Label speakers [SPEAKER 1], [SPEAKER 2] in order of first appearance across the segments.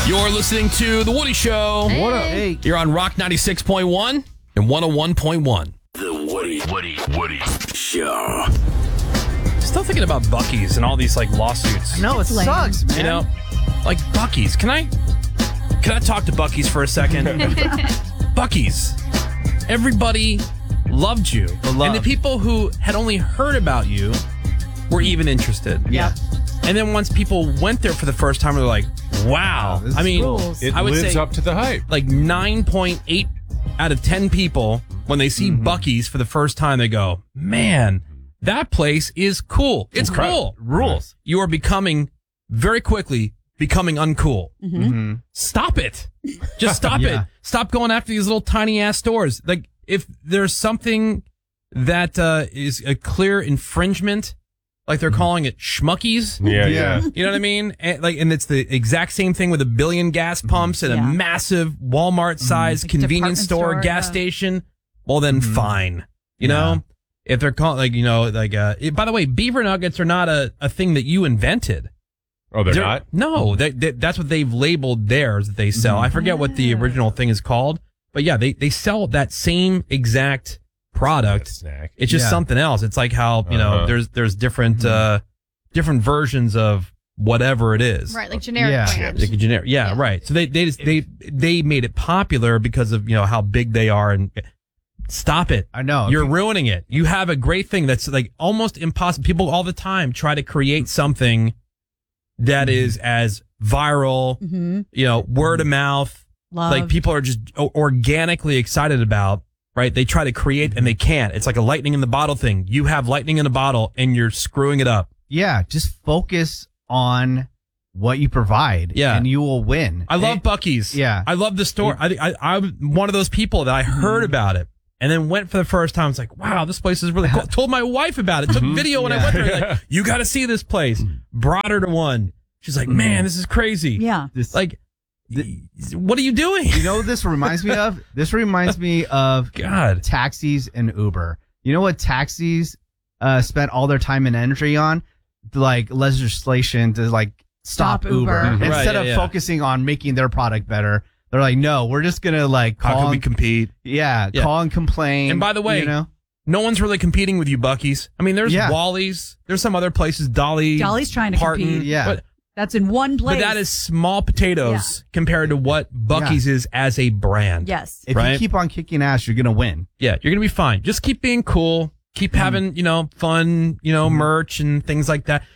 [SPEAKER 1] You're listening to The Woody Show.
[SPEAKER 2] What up? Hey.
[SPEAKER 1] You're on Rock 96.1 and 101.1.
[SPEAKER 3] The Woody Show.
[SPEAKER 1] Still thinking about Buc-ee's and all these like lawsuits.
[SPEAKER 2] No, it sucks, man.
[SPEAKER 1] You know, like Buc-ee's. Can I talk to Buc-ee's for a second? Buc-ee's. Everybody loved you. And the people who had only heard about you were even interested.
[SPEAKER 2] Yeah.
[SPEAKER 1] And then once people went there for the first time, they're like, wow.
[SPEAKER 2] This
[SPEAKER 1] I mean,
[SPEAKER 2] rules.
[SPEAKER 4] It
[SPEAKER 1] I would
[SPEAKER 4] lives
[SPEAKER 1] say
[SPEAKER 4] up to the hype.
[SPEAKER 1] like 9.8 out of 10 people, when they see Buc-ee's for the first time, they go, man, that place is cool. It's cool.
[SPEAKER 2] Rules.
[SPEAKER 1] You are very quickly becoming uncool. Stop it. Just stop it. Stop going after these little tiny ass stores. Like, if there's something that is a clear infringement, like they're calling it Schmuckies.
[SPEAKER 4] Yeah.
[SPEAKER 1] You know what I mean? And it's the exact same thing with 1 billion gas pumps and a massive Walmart-sized
[SPEAKER 5] Like
[SPEAKER 1] convenience
[SPEAKER 5] department store,
[SPEAKER 1] gas station. Well, then fine. You know? If they're calling, by the way, beaver nuggets are not a thing that you invented.
[SPEAKER 4] Oh, they're not?
[SPEAKER 1] No, that's what they've labeled theirs that they sell. I forget what the original thing is called. But yeah, they sell that same exact product.
[SPEAKER 4] Snack.
[SPEAKER 1] It's just something else. It's like how, you know, there's different different versions of whatever it is.
[SPEAKER 5] Right, like generic brands.
[SPEAKER 1] Like a generic. Yeah, right. So they made it popular because of, you know, how big they are. And stop it.
[SPEAKER 2] I know.
[SPEAKER 1] You're ruining it. You have a great thing that's like almost impossible. People all the time try to create something that is as viral, you know, word of mouth, like people are just organically excited about. Right? They try to create and they can't. It's like a lightning in the bottle thing. You have lightning in a bottle and you're screwing it up.
[SPEAKER 2] Yeah, just focus on what you provide.
[SPEAKER 1] Yeah.
[SPEAKER 2] And you will win.
[SPEAKER 1] I love Buc-ee's.
[SPEAKER 2] Yeah.
[SPEAKER 1] I love the store. I'm one of those people that I heard about it and then went for the first time. It's like, wow, this place is really cool. Told my wife about it. Took video when I went there. Like, you got to see this place. Brought her to one. She's like, man, this is crazy.
[SPEAKER 5] Yeah.
[SPEAKER 1] What are you doing?
[SPEAKER 2] You know what this reminds me of? This reminds me of taxis and Uber. You know what taxis spent all their time and energy on? Like legislation to like stop Uber. Instead of focusing on making their product better. They're like, no, we're just gonna like call
[SPEAKER 1] how can we compete?
[SPEAKER 2] Yeah, call and complain.
[SPEAKER 1] And by the way,
[SPEAKER 2] you know,
[SPEAKER 1] no one's really competing with you, Buc-ee's. I mean, there's Wally's. There's some other places.
[SPEAKER 5] Dolly's trying to
[SPEAKER 1] Parton,
[SPEAKER 5] compete.
[SPEAKER 2] Yeah.
[SPEAKER 1] But
[SPEAKER 5] that's in one place.
[SPEAKER 1] But that is small potatoes compared to what Buc-ee's is as a brand.
[SPEAKER 5] Yes.
[SPEAKER 2] If you keep on kicking ass, you're going to win.
[SPEAKER 1] Yeah, you're going to be fine. Just keep being cool. Keep having, you know, fun, you know, merch and things like that.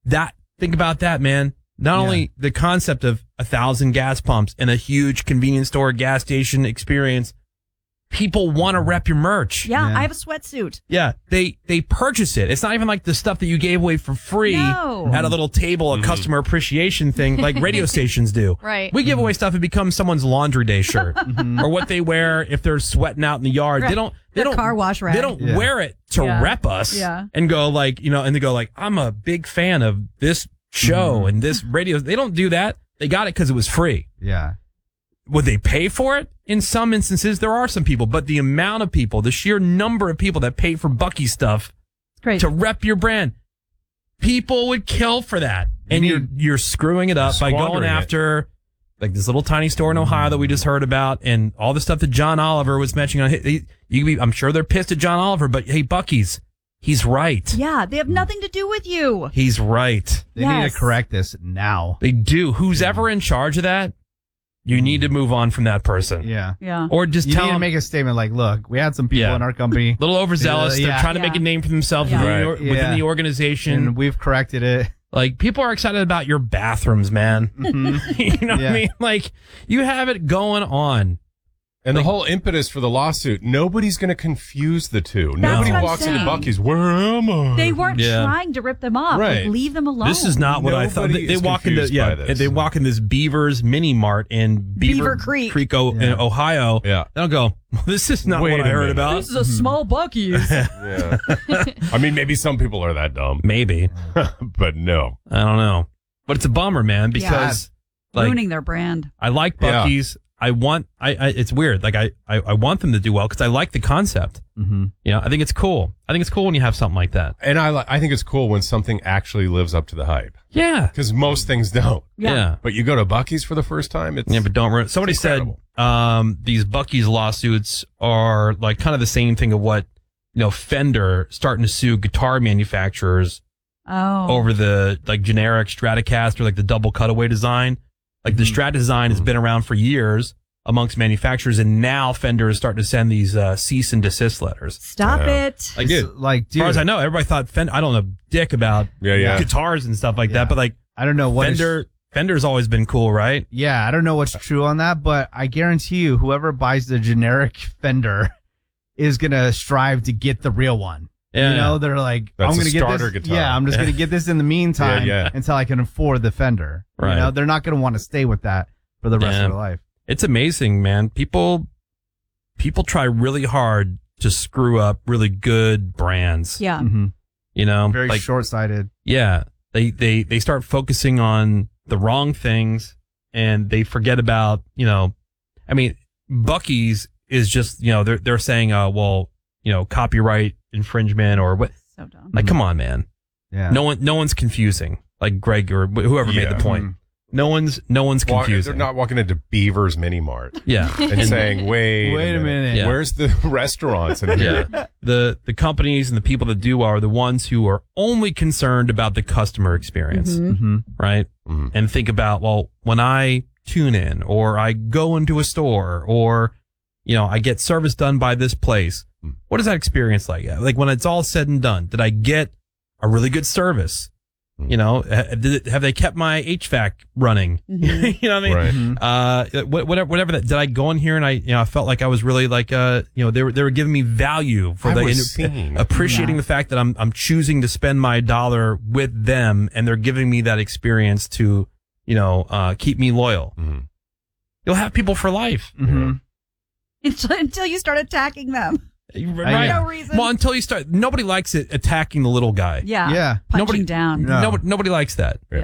[SPEAKER 1] Think about that, man. Not only the concept of 1,000 gas pumps and a huge convenience store gas station experience, people want to rep your merch.
[SPEAKER 5] Yeah, I have a sweatsuit.
[SPEAKER 1] Yeah, they purchase it. It's not even like the stuff that you gave away for free at a little table, a customer appreciation thing like radio stations do.
[SPEAKER 5] Right.
[SPEAKER 1] We give away stuff, it becomes someone's laundry day shirt or what they wear if they're sweating out in the yard.
[SPEAKER 5] Right.
[SPEAKER 1] They don't
[SPEAKER 5] car wash rag.
[SPEAKER 1] They don't wear it to rep us and go like, you know, and they go like, I'm a big fan of this show and this radio. They don't do that. They got it because it was free.
[SPEAKER 2] Yeah.
[SPEAKER 1] Would they pay for it? In some instances, there are some people, but the amount of people, the sheer number of people that pay for Buc-ee's stuff to rep your brand, people would kill for that. And you're screwing it up by going after like this little tiny store in Ohio that we just heard about and all the stuff that John Oliver was mentioning. I'm sure they're pissed at John Oliver, but hey, Buc-ee's, he's right.
[SPEAKER 5] Yeah, they have nothing to do with you.
[SPEAKER 1] He's right.
[SPEAKER 2] They need to correct this now.
[SPEAKER 1] They do. Who's ever in charge of that? You need to move on from that person.
[SPEAKER 2] Yeah.
[SPEAKER 5] Yeah.
[SPEAKER 1] Or just
[SPEAKER 2] you
[SPEAKER 1] tell
[SPEAKER 2] need to
[SPEAKER 1] them,
[SPEAKER 2] make a statement like, look, we had some people in our company.
[SPEAKER 1] a little overzealous. They're trying to make a name for themselves within the organization.
[SPEAKER 2] And we've corrected it.
[SPEAKER 1] Like, people are excited about your bathrooms, man. You know what I mean? Like, you have it going on.
[SPEAKER 4] And the whole impetus for the lawsuit, nobody's going to confuse the two. Nobody walks into Buc-ee's, where am I?
[SPEAKER 5] They weren't trying to rip them off.
[SPEAKER 4] Right.
[SPEAKER 5] Like, leave them alone.
[SPEAKER 1] This is not what I thought. They walk into they walk in this Beaver's Mini Mart in Beaver Creek, in Ohio.
[SPEAKER 4] Yeah.
[SPEAKER 1] They'll go, this is not what I heard about.
[SPEAKER 5] This is a small Buc-ee's.
[SPEAKER 4] Yeah. I mean, maybe some people are that dumb.
[SPEAKER 1] Maybe.
[SPEAKER 4] But no.
[SPEAKER 1] I don't know. But it's a bummer, man, because
[SPEAKER 5] ruining their brand.
[SPEAKER 1] I like Buc-ee's. it's weird. Like I want them to do well because I like the concept.
[SPEAKER 2] Mm-hmm.
[SPEAKER 1] You know, I think it's cool. I think it's cool when you have something like that.
[SPEAKER 4] And I think it's cool when something actually lives up to the hype.
[SPEAKER 1] Yeah.
[SPEAKER 4] Because most things don't.
[SPEAKER 1] Yeah.
[SPEAKER 4] But you go to Buc-ee's for the first time, it's
[SPEAKER 1] but don't ruin. Somebody said these Buc-ee's lawsuits are like kind of the same thing of what, Fender starting to sue guitar manufacturers over the like generic Stratocaster, like the double cutaway design. Like the Strat design has been around for years amongst manufacturers, and now Fender is starting to send these cease and desist letters.
[SPEAKER 5] Stop it.
[SPEAKER 1] Like, dude, as far as I know, everybody thought Fender, I don't know dick about guitars and stuff like that, but like,
[SPEAKER 2] I don't know what
[SPEAKER 1] Fender's always been cool, right?
[SPEAKER 2] Yeah, I don't know what's true on that, but I guarantee you, whoever buys the generic Fender is going to strive to get the real one.
[SPEAKER 1] Yeah.
[SPEAKER 2] They're like,
[SPEAKER 4] That's
[SPEAKER 2] I'm going to get this.
[SPEAKER 4] guitar.
[SPEAKER 2] Yeah, I'm just going to get this in the meantime until I can afford the Fender.
[SPEAKER 1] Right.
[SPEAKER 2] They're not going to want to stay with that for the rest of their life.
[SPEAKER 1] It's amazing, man. People try really hard to screw up really good brands.
[SPEAKER 5] Yeah.
[SPEAKER 2] Mm-hmm. Very short-sighted.
[SPEAKER 1] Yeah. They start focusing on the wrong things and they forget about, Buc-ee's is just, they're saying, copyright infringement or what.
[SPEAKER 5] So dumb.
[SPEAKER 1] Like, come on, man.
[SPEAKER 2] Yeah.
[SPEAKER 1] No one's confusing. Like Greg or whoever made the point.
[SPEAKER 2] Mm-hmm.
[SPEAKER 1] No one's confusing.
[SPEAKER 4] They're not walking into Beaver's Mini Mart.
[SPEAKER 1] Yeah.
[SPEAKER 4] And saying, wait a minute.
[SPEAKER 1] Yeah.
[SPEAKER 4] Where's the restaurants in here?
[SPEAKER 1] Yeah. The companies and the people that do are the ones who are only concerned about the customer experience.
[SPEAKER 2] Mm-hmm.
[SPEAKER 1] Right?
[SPEAKER 4] Mm-hmm.
[SPEAKER 1] And think about, when I tune in or I go into a store or, I get service done by this place, what is that experience like? Like when it's all said and done, did I get a really good service? Have they kept my HVAC running?
[SPEAKER 5] Mm-hmm.
[SPEAKER 1] You know what I mean?
[SPEAKER 4] Right.
[SPEAKER 1] Whatever that. Did I go in here and I felt like I was really like, they were giving me value for appreciating the fact that I'm choosing to spend my dollar with them and they're giving me that experience to, keep me loyal.
[SPEAKER 4] Mm-hmm.
[SPEAKER 1] You'll have people for life.
[SPEAKER 2] Mm-hmm.
[SPEAKER 5] Until you start attacking them.
[SPEAKER 1] Right.
[SPEAKER 5] No reason.
[SPEAKER 1] Well, until you start, nobody likes it attacking the little guy.
[SPEAKER 5] Yeah.
[SPEAKER 2] Yeah.
[SPEAKER 5] Punching down.
[SPEAKER 1] Nobody likes that.
[SPEAKER 4] Yeah.